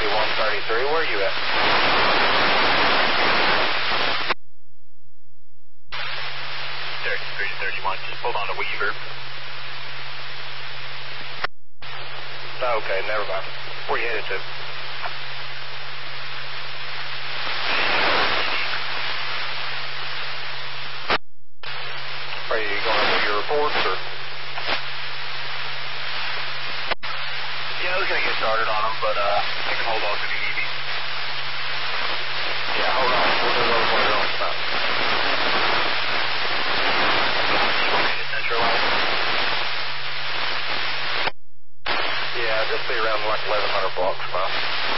3133, where are you at? 3331, just pulled on to Weaver. Okay, never mind. Where you headed to? Are you going to do your reports, or? Yeah, I was going to get started on them, but I can hold off if you need me. Yeah, hold on. We'll do those later on tonight. You want me to centralize? Yeah, just be around like 1100 blocks from us.